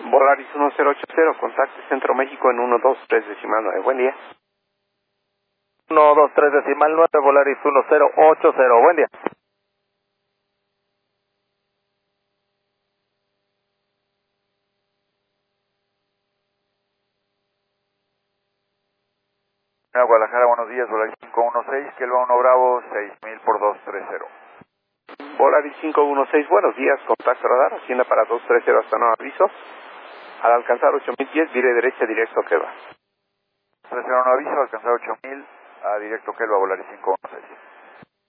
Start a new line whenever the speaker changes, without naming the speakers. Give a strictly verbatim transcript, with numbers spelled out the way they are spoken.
Volaris uno cero ocho cero, contacte Centro México en uno dos tres decimal nueve. Buen día.
uno dos tres decimal nueve, Volaris uno cero ocho cero. Buen día.
Guadalajara, buenos días, Volaris cinco uno seis, Kelva uno Bravo, seis mil por dos tres cero.
Volaris cinco uno seis, buenos días, contacto radar, Hacienda para dos tres cero hasta nuevo aviso. Al alcanzar ocho mil diez, vire derecha directo Kelva.
tres cero no aviso, alcanzar ocho mil, a directo Kelva, Volaris cinco uno seis.